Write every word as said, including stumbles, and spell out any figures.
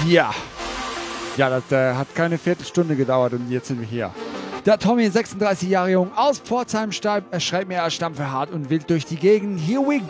Ja. Ja, das äh, hat keine Viertelstunde gedauert und jetzt sind wir hier. Der Tommy, sechsunddreißig Jahre jung, aus Pforzheim, äh, schreibt mir, er stammt für hart und wild durch die Gegend. Here we